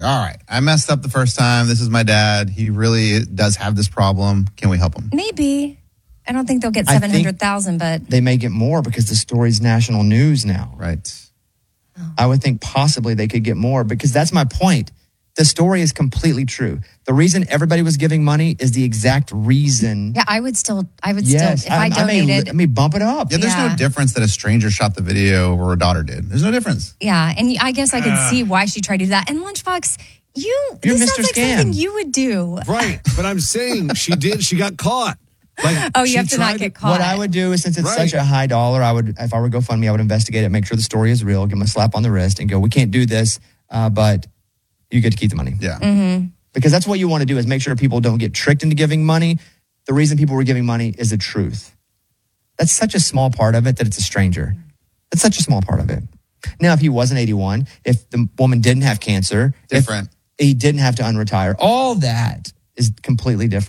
all right, I messed up the first time. This is my dad. He really does have this problem. Can we help him? Maybe. I don't think they'll get 700,000, but they may get more because the story's national news now. Right. Oh. I would think possibly they could get more because that's my point. The story is completely true. The reason everybody was giving money is the exact reason. yeah, I would still, Yes, if I donated. I may bump it up. Yeah, there's Yeah. no difference that a stranger shot the video or a daughter did. There's no difference. Yeah, and I guess I could see why she tried to do that. And Lunchbox, You're this Mr. sounds like Scam. something you would do. Right. But I'm saying she got caught. Like, Oh, you she have to not tried get caught. What I would do is, since it's Right. such a high dollar, if I were GoFundMe, I would investigate it, make sure the story is real, give them a slap on the wrist, and go, we can't do this, but you get to keep the money. Yeah. Mm-hmm. Because that's what you want to do, is make sure people don't get tricked into giving money. The reason people were giving money is the truth. That's such a small part of it that it's a stranger. That's such a small part of it. Now, if he wasn't 81, if the woman didn't have cancer, Different. if he didn't have to unretire, all that is completely different.